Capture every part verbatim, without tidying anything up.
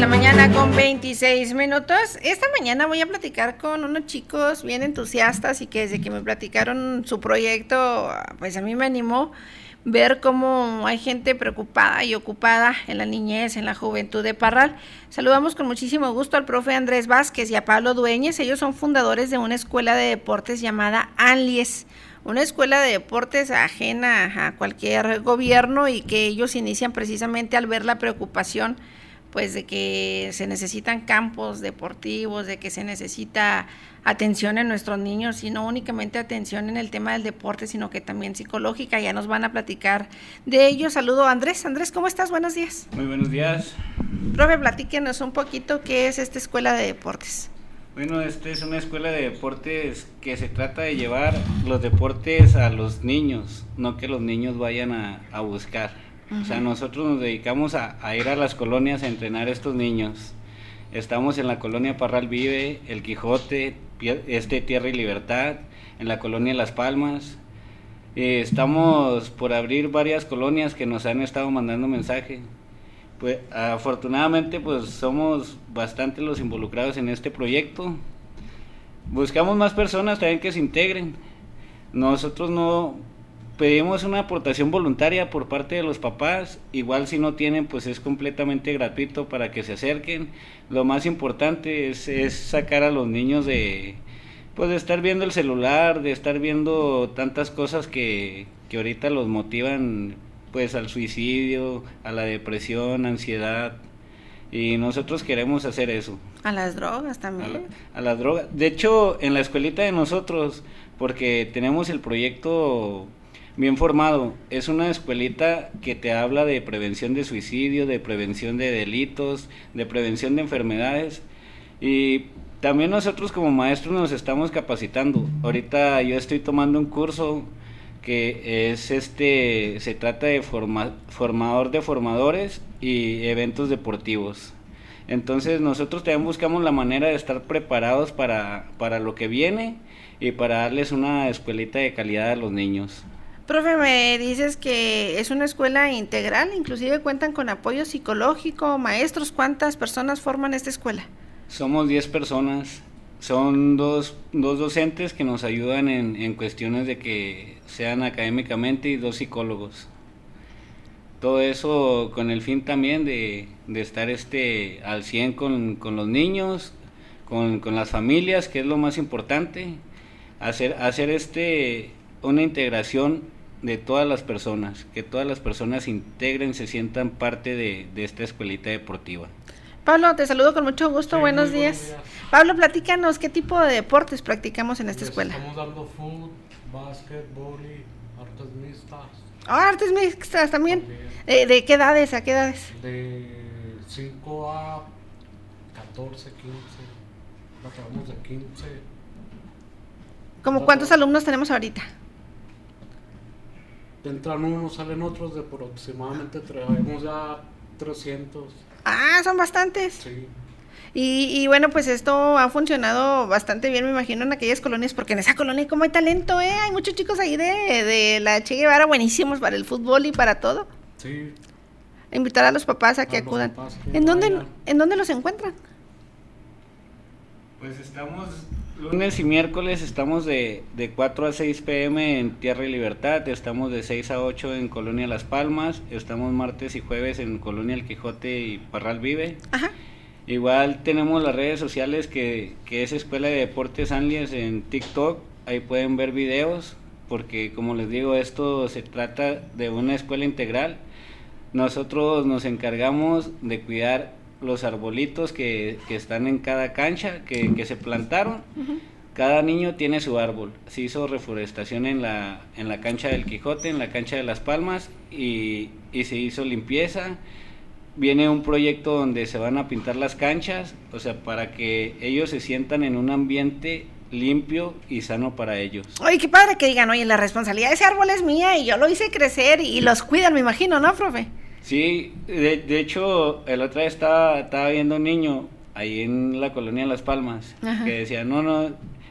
mañana con veintiséis minutos. Esta mañana voy a platicar con unos chicos bien entusiastas y que desde que me platicaron su proyecto, pues a mí me animó ver cómo hay gente preocupada y ocupada en la niñez, en la juventud de Parral. Saludamos con muchísimo gusto al profe Andrés Vázquez y a Pablo Dueñez. Ellos son fundadores de una escuela de deportes llamada ANLIES, una escuela de deportes ajena a cualquier gobierno y que ellos inician precisamente al ver la preocupación pues de que se necesitan campos deportivos, de que se necesita atención en nuestros niños y no únicamente atención en el tema del deporte, sino que también psicológica. Ya nos van a platicar de ello. Saludo a Andrés. Andrés, ¿cómo estás? Buenos días. Muy buenos días. Profe, platíquenos un poquito qué es esta escuela de deportes. Bueno, esta es una escuela de deportes que se trata de llevar los deportes a los niños, no que los niños vayan a, a buscar. Uh-huh. O sea, nosotros nos dedicamos a, a ir a las colonias a entrenar a estos niños. Estamos en la colonia Parral Vive, El Quijote, este Tierra y Libertad, en la colonia Las Palmas. Eh, estamos por abrir varias colonias que nos han estado mandando mensaje. Pues afortunadamente pues somos bastante los involucrados en este proyecto. Buscamos más personas también que se integren. Nosotros no pedimos una aportación voluntaria por parte de los papás, igual si no tienen pues es completamente gratuito para que se acerquen. Lo más importante es, es sacar a los niños de pues de estar viendo el celular, de estar viendo tantas cosas que, que ahorita los motivan pues al suicidio, a la depresión, ansiedad, y nosotros queremos hacer eso. A las drogas también. A, la, a las drogas. De hecho, en la escuelita de nosotros, porque tenemos el proyecto bien formado, es una escuelita que te habla de prevención de suicidio, de prevención de delitos, de prevención de enfermedades, y también nosotros como maestros nos estamos capacitando. Ahorita yo estoy tomando un curso que es este, se trata de forma, formador de formadores y eventos deportivos. Entonces nosotros también buscamos la manera de estar preparados para, para lo que viene y para darles una escuelita de calidad a los niños. Profe, me dices que es una escuela integral, inclusive cuentan con apoyo psicológico, maestros. ¿Cuántas personas forman esta escuela? Somos diez personas. Son dos, dos docentes que nos ayudan en, en cuestiones de que sean académicamente y dos psicólogos. Todo eso con el fin también de, de estar este al cien con, con los niños, con, con las familias, que es lo más importante, hacer, hacer este una integración de todas las personas, que todas las personas se integren, se sientan parte de, de esta escuelita deportiva. Pablo, te saludo con mucho gusto, sí, buenos, días. buenos días. Pablo, platícanos, ¿qué tipo de deportes practicamos en esta pues escuela? Estamos dando fútbol, básquet, vóley, artes mixtas. Ah, oh, artes mixtas también. también. ¿De, ¿De qué edades, a qué edades? De cinco a catorce, quince, tratamos de quince. ¿Cómo cuántos alumnos tenemos ahorita? Entran unos, salen otros, de aproximadamente traemos ya trescientos. Ah, son bastantes. Sí. Y, y bueno, pues esto ha funcionado bastante bien, me imagino, en aquellas colonias, porque en esa colonia como hay talento, ¿eh? Hay muchos chicos ahí de, de la Che Guevara buenísimos para el fútbol y para todo. Sí. Invitar a los papás a que a acudan. ¿En dónde, ¿En dónde los encuentran? Pues estamos lunes y miércoles, estamos de, de cuatro a seis pm en Tierra y Libertad, estamos de seis a ocho en Colonia Las Palmas, estamos martes y jueves en Colonia El Quijote y Parral Vive. Ajá. Igual tenemos las redes sociales que, que es Escuela de Deportes ANLIES en TikTok, ahí pueden ver videos, porque como les digo, esto se trata de una escuela integral. Nosotros nos encargamos de cuidar los arbolitos que, que están en cada cancha, que, que se plantaron. Uh-huh. Cada niño tiene su árbol. Se hizo reforestación en la, en la cancha del Quijote, en la cancha de Las Palmas, y, y se hizo limpieza. Viene un proyecto donde se van a pintar las canchas, o sea, para que ellos se sientan en un ambiente limpio y sano para ellos. Oye, qué padre que digan, oye, la responsabilidad de ese árbol es mía y yo lo hice crecer, y los cuidan, me imagino, ¿no, profe? Sí, de, de hecho, el otro día estaba, estaba viendo un niño ahí en la colonia Las Palmas. Ajá. Que decía, no, no,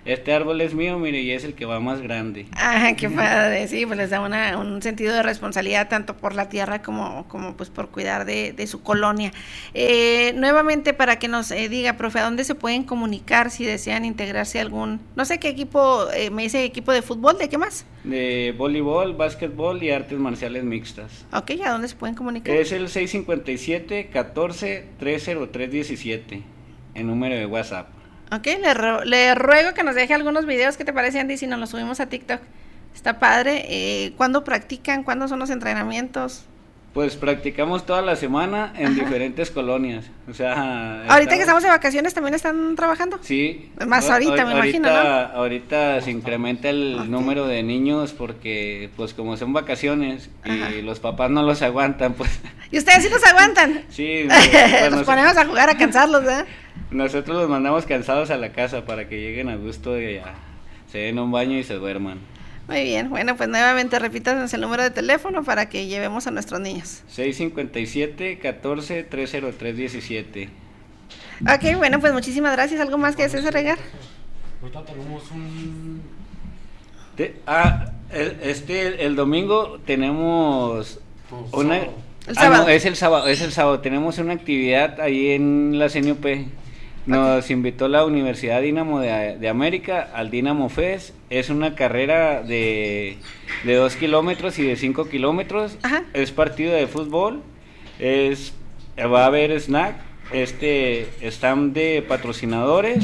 este árbol es mío, mire, y es el que va más grande. Ah, qué padre, sí, pues les da una, un sentido de responsabilidad tanto por la tierra como, como pues por cuidar de, de su colonia. Eh, nuevamente, para que nos eh, diga, profe, ¿a dónde se pueden comunicar si desean integrarse a algún, no sé qué equipo, eh, me dice equipo de fútbol, ¿de qué más? De voleibol, básquetbol y artes marciales mixtas. Ok, ¿a dónde se pueden comunicar? Es el seis cinco siete, catorce, tres cero tres diecisiete, el número de WhatsApp. Ok, le, ru- le ruego que nos deje algunos videos. ¿Qué te parece, Andy, si nos los subimos a TikTok? Está padre. Eh, ¿Cuándo practican? ¿Cuándo son los entrenamientos? Pues practicamos toda la semana en Ajá. diferentes colonias. O sea, ahorita estamos... que estamos de vacaciones, ¿también están trabajando? Sí. Más ahorita, ahorita me imagino, ¿no? Ahorita se incrementa el okay. número de niños porque, pues como son vacaciones Ajá. y los papás no los aguantan, pues. ¿Y ustedes sí los aguantan? Sí. Pues, los ponemos a jugar a cansarlos, ¿eh? Nosotros los mandamos cansados a la casa para que lleguen a gusto y ya se den un baño y se duerman. Muy bien, bueno, pues nuevamente repítanos el número de teléfono para que llevemos a nuestros niños. seis cinco siete, catorce, tres cero tres diecisiete. Ok, bueno, pues muchísimas gracias. ¿Algo más que desees agregar? Ahorita tenemos un... De, ah, el, este, el domingo tenemos Pues, una... sábado. El sábado. Ah, no, es el sábado, es el sábado. Tenemos una actividad ahí en la C N U P. Nos okay. invitó la Universidad Dínamo de, de América al Dínamo Fest. Es una carrera de, de dos kilómetros y de cinco kilómetros. Ajá. Es partido de fútbol. Es, va a haber snack, este stand de patrocinadores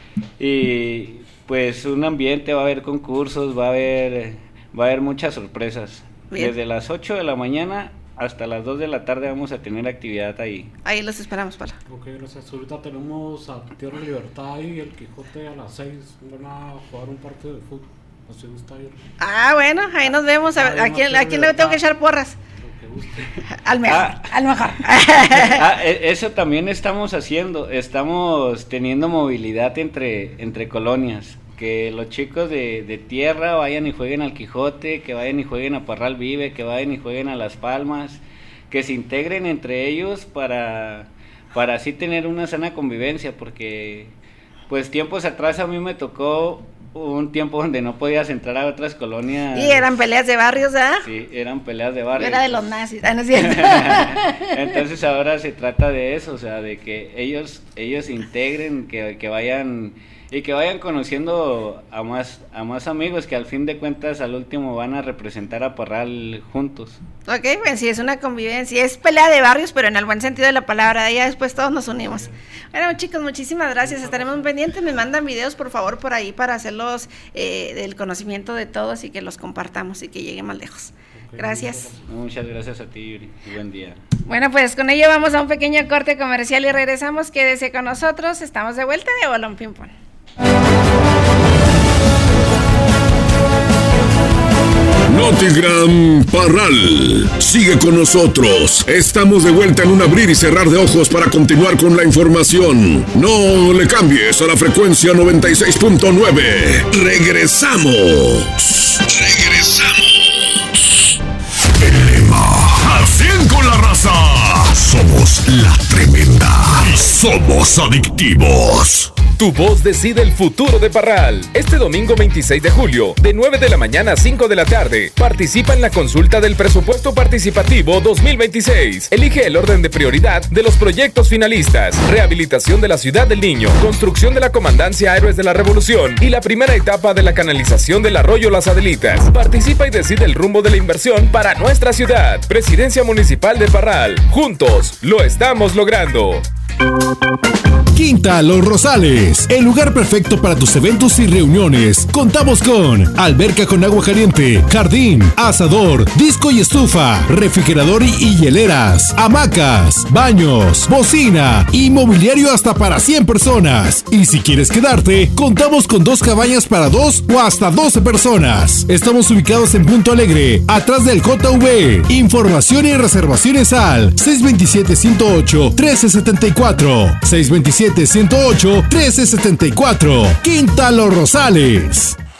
y pues un ambiente, va a haber concursos, va a haber, va a haber muchas sorpresas. Bien. Desde las ocho de la mañana hasta las dos de la tarde vamos a tener actividad ahí. Ahí los esperamos, Pala. Ok, gracias. Ahorita tenemos a Tierra Libertad y el Quijote a las seis. Van a jugar un partido de fútbol. Así gusta ir. Ah, bueno, ahí nos vemos. A, ver, ¿a quién, a quién le tengo que echar porras? Al mejor, ah, al mejor. Ah, eso también estamos haciendo. Estamos teniendo movilidad entre, entre colonias. Que los chicos de, de tierra vayan y jueguen al Quijote, que vayan y jueguen a Parral Vive, que vayan y jueguen a Las Palmas, que se integren entre ellos para, para así tener una sana convivencia, porque pues tiempos atrás a mí me tocó un tiempo donde no podías entrar a otras colonias. Y eran peleas de barrios, ¿ah? Sí, eran peleas de barrios. Era de los nazis, ah, no es cierto. Entonces ahora se trata de eso, o sea, de que ellos, ellos se integren, que, que vayan... Y que vayan conociendo a más a más amigos que al fin de cuentas al último van a representar a Parral juntos. Ok, pues sí, es una convivencia, es pelea de barrios, pero en el buen sentido de la palabra, ya después todos nos unimos. Bueno, chicos, muchísimas gracias, estaremos pendientes, me mandan videos por favor por ahí para hacerlos eh, del conocimiento de todos y que los compartamos y que lleguen más lejos. Gracias. Muchas gracias a ti, Yuri, y buen día. Bueno, pues con ello vamos a un pequeño corte comercial y regresamos, quédese con nosotros, estamos de vuelta de Bolón Ping Pong. Notigram Parral, sigue con nosotros. Estamos de vuelta en un abrir y cerrar de ojos para continuar con la información. No le cambies a la frecuencia noventa y seis punto nueve. Regresamos. Regresamos. El lema: al cien con la raza. Somos la tremenda. Somos adictivos. Tu voz decide el futuro de Parral. Este domingo veintiséis de julio, de nueve de la mañana a cinco de la tarde, participa en la consulta del presupuesto participativo dos mil veintiséis. Elige el orden de prioridad de los proyectos finalistas: rehabilitación de la Ciudad del Niño, construcción de la Comandancia Héroes de la Revolución y la primera etapa de la canalización del arroyo Las Adelitas. Participa y decide el rumbo de la inversión para nuestra ciudad. Presidencia Municipal de Parral. Juntos lo estamos logrando. Quinta Los Rosales, el lugar perfecto para tus eventos y reuniones. Contamos con alberca con agua caliente, jardín, asador, disco y estufa, refrigerador y hieleras, hamacas, baños, bocina y mobiliario hasta para cien personas. Y si quieres quedarte, contamos con dos cabañas para dos o hasta doce personas. Estamos ubicados en Punto Alegre, atrás del J V. Información y reservaciones al seis dos siete, uno cero ocho, uno tres siete cuatro, seis dos siete, uno cero ocho, uno tres siete cuatro. Quinta Los Rosales.